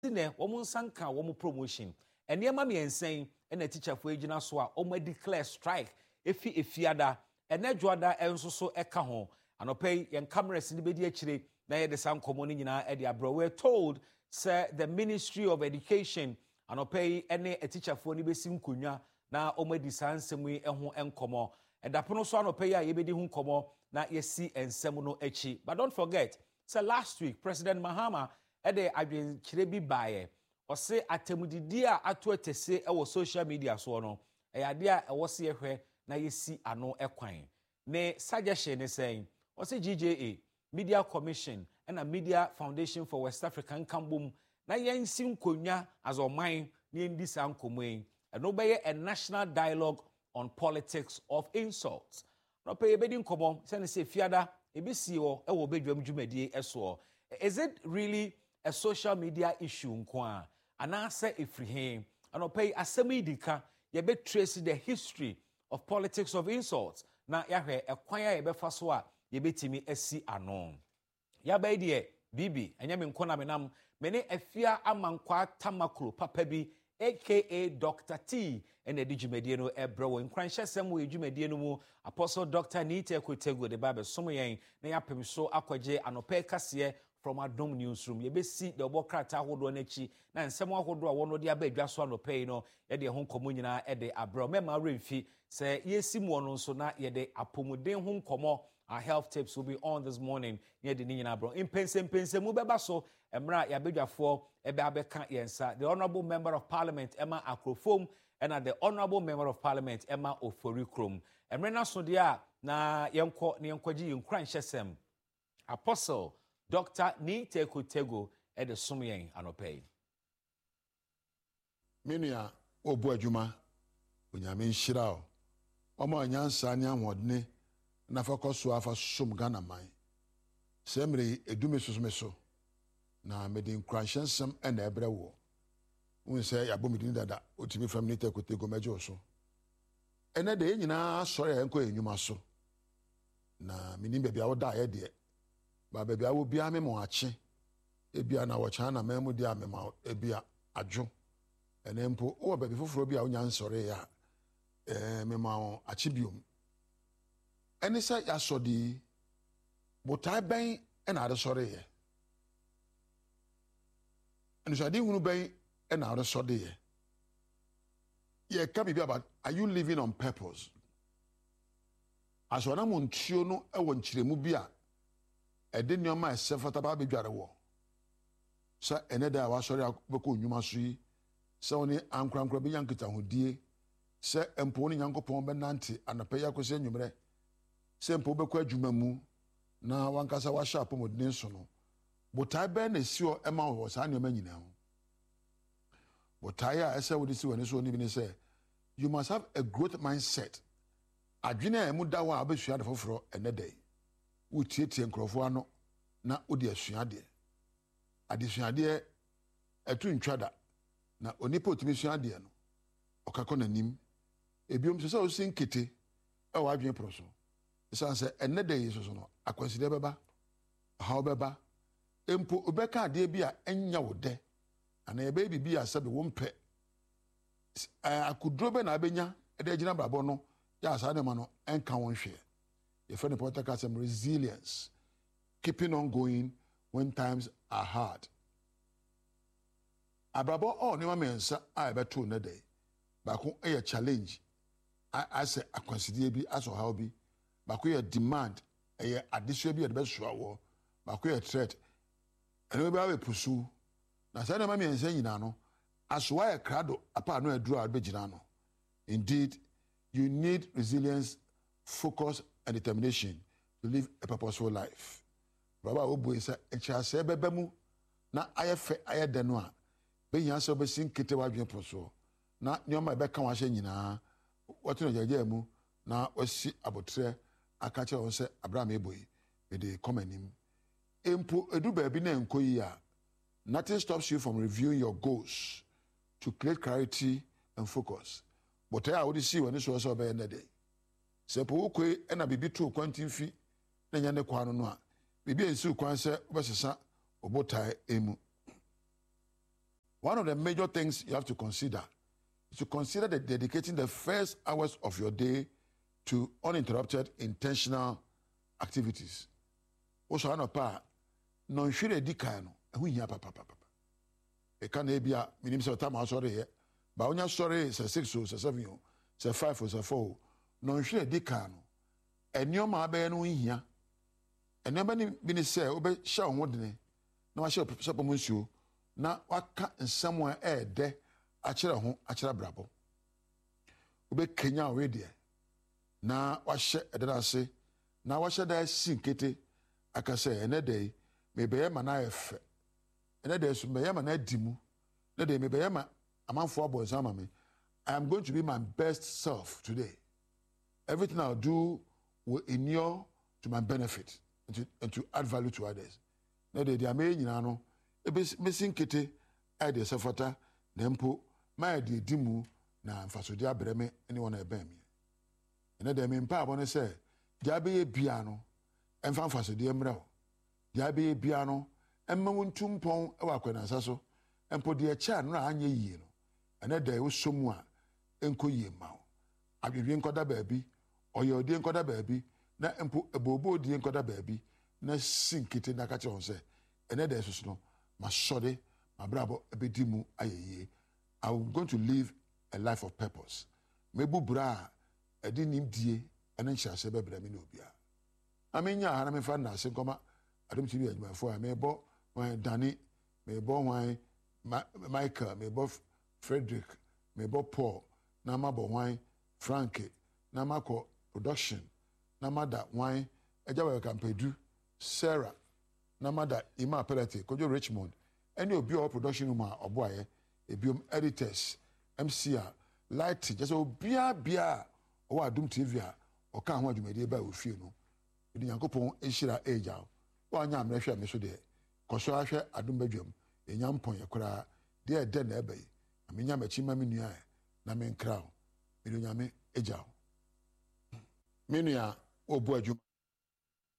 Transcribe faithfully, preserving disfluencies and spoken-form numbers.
ne womun sanka womu promotion enema me ensen na teacher fo agina so a omo declare strike efi efiada ene dwoada ensoso eka ho anopay yen cameras ni bedi akire na ye de sankomo ni nyina e de abro. We're told say the Ministry of Education anopay ene a teacher fo ni besi nkonwa na omo di sansemu eho enkomo edapono so anopay a ye bedi hu nkomo na yesi ensem no echi. But don't forget, say last week President Mahama ede adwen kire bi baaye ose atemudidi a ato etese e wo social media so no e ade a e wo se ehwe na yesi ano ekwan ne suggestion ne saying ose G J A Media Commission and a Media Foundation for West African Kambum na yensi nkonwa as oman ne ndi sankomoen e no be a national dialogue on politics of insults no pay ebedi nkomo se se fiada ebisi wo e wo bedwam dwumadie eso. Is it really a social media issue nkwa anase efrihen anopay asemi dika ye be trace the history of politics of insults na yahwe ekwan ya ye be faso a ye betimi asi ano ya ba die bibi enyame nkona menam mene afia amankwa tamakro papa bi aka Doctor T and the Digimedie no ebro nkranhyesem wo edwumadie no mu Apostle Doctor Nite Kotego de Bible somoyen na yapem so akwaje anope kase from Adom newsroom. You be see the Bokrata hodo nechi na nsemo ahodo a wono de abadwa so anope no ye de ho nkomo nyina e de abro mema remfi say yesi mu ono so na ye de apomuden ho nkomo. Our health tips will be on this morning near the nyina abro impense pense mu beba so emra ya bedwafo ebe abeka yensa. The Honorable Member of Parliament Emma Akrofom and the Honorable Member of Parliament Emma Oforikrom emre na so dia na yenko ne yenkoji yenkran hyesem Apostle Doctor Nite Kotego at the Sumian Anope. Minia obu adwuma onyame nhira o. Omo nyansa nya hodne na fakoso afa som Ghana man. Semre edume sosomeso na mede nkranhyensem ena ebre wo. Won se yabo medin dada otimi fam Nite Kotego mejo so. Ene de nyina asore enko enwuma so. Na minim bebia wo da ye de ba baby awo bia me mo ache ebia na wo cha na memu dia me ma ebia adwo enempo o baby foforo bia onya nsore ya eh me ma ache biom eni sa ya sodi botai ben e na ade sore ye eni so ade hunu ben e na ade sore ye ye ka bibia about are you living on purpose asona mo ntuo no e wo nkiremu bia ede nyoma esefata ba bedware wo sa eneda wa sori akoko nyuma so yi se oni ankrankra be yankita hodie se empo ni yankopon be nante anapa yakose nwumre se empo be kwa adwuma mu na wankasa wa sha apomodin so no botai be na sio ema wo sa nyoma nyina ho botai a ese wo disi woni so ni bi ni se you must have a growth mindset adwene emu da wa abesua de foforo enedai utietie nkrofo ano na odi asuade adesuade etu ntwada na onipa otimi suade no okakọ nanim ebiom se o sinkete e wa adwen proso isanse enede yeso no akwaside beba ha beba empo obeka ade bia enya wode ana ebe bibi asabe wo mpe akudro be na abenya ede gina brabo no ya asa ne ma no enka won hwe. Your friend important has some resilience, keeping on going when times are hard. Ababo all new mensa I beto na day. Bako a challenge. I say a consider be as or how be. Bako a demand a addition be at best show. Bako a threat. And we will pursue. Na sana mami ensenyi nano. As why a crowd apart no a draw albejinano. Indeed, you need resilience, focus, and determination to live a purposeful life. Baba obu isa echa se bebemu na ayefe ayedenu a be yanse obesin kete wadwen proso na nyoma be kan wa hye nyina wotu no jeje mu na osi abotre aka che won se Abraham eboyi be dey come anim empo edu ba bi na enkoyi a nothing stops you from reviewing your goals to create clarity and focus. But I would see when this was over in the day. Sepo ukwe ena bibi tu kwanti mfi na nyane kwano no a bibi ensi kwan se obesesa obotai emu One of the major things you have to consider is to consider the dedicating the first hours of your day to uninterrupted, intentional activities. Also, ano pa, no nhwere di kan no, ehu hia papa papa. E kan e bia minim se otama sorry here. Ba onya sorry se six o se seven o, se five o se four. No nhwere di kan no. Enioma abe no hia. Enioma ni bi ni se obe hya wo dene. Na wa hya sopo mu nsuo. Na waka nsɛm a ɛɛdɛ akyerɛ ho akyerɛ brabo. Obe kenya we de. Na wahyɛ ɛdɛ ase. Na wahyɛ da sinkete akasɛ ene dey me beye ma na efe. Ene dey so me ma na dimu. Ene dey me beye ma amanfo abonsa ma me. I am going to be my best self today. Everything I'll do will inure to my benefit and to, and to add value to others. Ene dey dia me nyina no ebe mesinkete ai dey sefata na mpo ma dey dimu na mfasode abreme ene wona ebe me. Ene dey me mpa abone se dia be bia no emfa mfasode emre ho. Dia be bia no emma wontumpon e wa kwanansa so empo de echa no anye yie no. Ene dey wo somu a enko yie ma wo. Adwedwe nkoda baabi, oyode nkoda baabi, na empo ebobo die nkoda baabi, na sinkete na ka che on se ene dey so no masode mabrabo ebedimu ayeye. I'm going to live a life of purpose. Mebu bra edi nimdie ene nhyase be bra me no bia. Amenya hana me fa na se nkoma adom ti bi adwumafo a me bo wan Dani, me bo wan Michael, me bo Frederick, me bo Paul, na ma bo wan Frankie, na ma ko production, na ma da wan ejawa kampedu Sarah, na ma da Ima Pelete, Kojo Richmond, any obi o production room a oboaye, ebiom editors, M C a, lighting, just obia bia o adom T V a o ka ho adwumade ba o fie no. Edi Yankopon ehira eja. Wa nya amrehwe me so de. Koso ahwe adom badwam, enya mpon yekora, de e de na ebe. Amenya machi ma menua na me nkra. Me nyame eja. Menua obu adwum